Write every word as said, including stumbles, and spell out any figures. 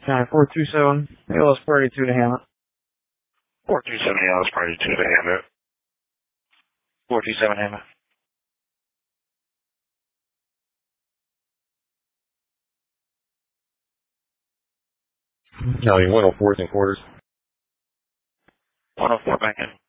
County four two seven, A L S Party two to Hammett. four two seven, A L S Party two to Hammett. four two seven Hammett. County one oh fourth in quarters. one oh four back in.